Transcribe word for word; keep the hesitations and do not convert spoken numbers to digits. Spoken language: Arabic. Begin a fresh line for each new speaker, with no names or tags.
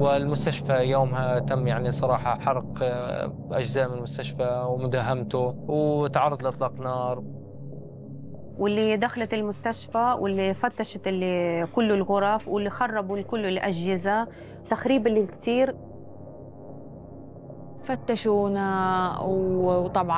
والمستشفى يومها تم يعني صراحة حرق آه، أجزاء من المستشفى ومداهمته، وتعرض لإطلاق نار.
واللي دخلت المستشفى واللي فتشت اللي كل الغرف واللي خربوا كل الأجهزة، تخريب اللي كتير.
فتشونا وطبعا